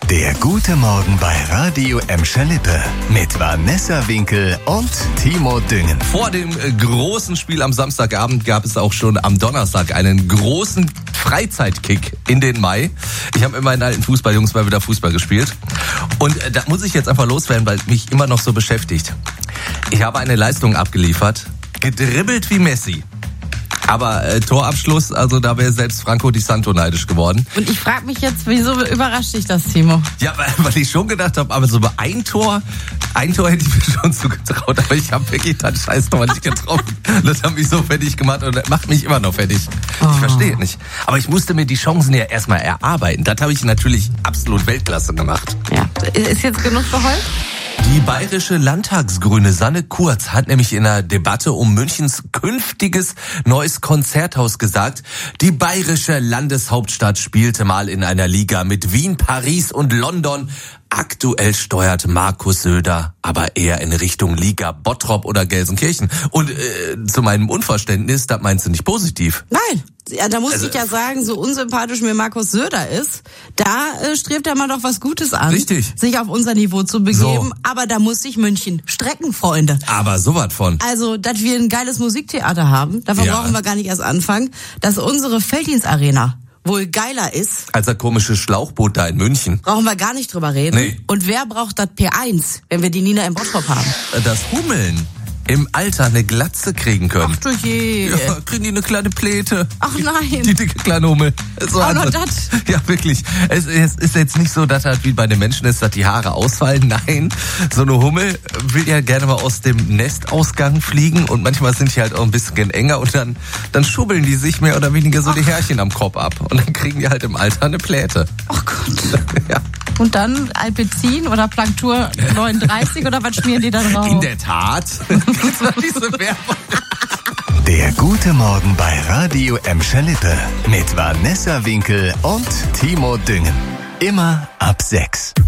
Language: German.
Der gute Morgen bei Radio Emscher Lippe mit Vanessa Winkel und Timo Düngen. Vor dem großen Spiel am Samstagabend gab es auch schon am Donnerstag einen großen Freizeitkick in den Mai. Ich habe mit meinen alten Fußballjungs mal wieder Fußball gespielt. Und da muss ich jetzt einfach loswerden, weil mich immer noch so beschäftigt. Ich habe eine Leistung abgeliefert, gedribbelt wie Messi. Aber Torabschluss, also da wäre selbst Franco Di Santo neidisch geworden. Und ich frage mich jetzt, wieso überrascht dich das, Timo? Ja, weil ich schon gedacht habe, aber so bei ein Tor hätte ich mir schon zugetraut, aber ich habe wirklich das scheiß Tor nicht getroffen. Das hat mich so fertig gemacht und das macht mich immer noch fertig. Ich verstehe nicht. Aber ich musste mir die Chancen ja erstmal erarbeiten. Das habe ich natürlich absolut Weltklasse gemacht. Ja, ist jetzt genug geheult? Die bayerische Landtagsgrüne Sanne Kurz hat nämlich in einer Debatte um Münchens künftiges neues Konzerthaus gesagt, die bayerische Landeshauptstadt spielte mal in einer Liga mit Wien, Paris und London. Aktuell steuert Markus Söder aber eher in Richtung Liga Bottrop oder Gelsenkirchen. Und zu meinem Unverständnis, das meinst du nicht positiv? Nein. Ja, da muss ich ja sagen, so unsympathisch mir Markus Söder ist, da strebt er mal doch was Gutes an. Richtig. Sich auf unser Niveau zu begeben. So. Aber da muss sich München strecken, Freunde. Aber sowas von. Also, dass wir ein geiles Musiktheater haben, davon brauchen wir gar nicht erst anfangen, dass unsere Felddienstarena wohl geiler ist. Als das komische Schlauchboot da in München. Brauchen wir gar nicht drüber reden. Nee. Und wer braucht das P1, wenn wir die Nina im Bottrop haben? Das Hummeln im Alter eine Glatze kriegen können. Ach du je. Ja, kriegen die eine kleine Pläte. Ach nein. Die dicke kleine Hummel. So auch noch das? Ja, wirklich. Es ist jetzt nicht so, dass halt wie bei den Menschen ist, dass die Haare ausfallen. Nein, so eine Hummel will ja gerne mal aus dem Nestausgang fliegen und manchmal sind die halt auch ein bisschen enger und dann schubbeln die sich mehr oder weniger so die Härchen am Kopf ab und dann kriegen die halt im Alter eine Pläte. Oh Gott. Ja. Und dann Alpecin oder Planktur 39 oder was schmieren die da drauf? In der Tat. Das war diese Werbung. Der gute Morgen bei Radio Emscher Lippe mit Vanessa Winkel und Timo Düngen. Immer ab 6.